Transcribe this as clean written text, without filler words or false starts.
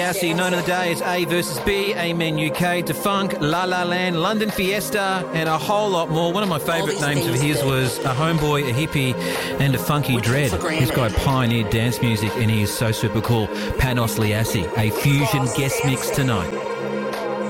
Aussie, 9 of the day is A versus B, Amen UK, Defunk, La La Land, London Fiesta, and a whole lot more. One of my favourite names of his was a homeboy, a hippie, and a funky dread. This guy pioneered dance music, and he is so super cool. Panos Liassi, a fusion guest mix tonight.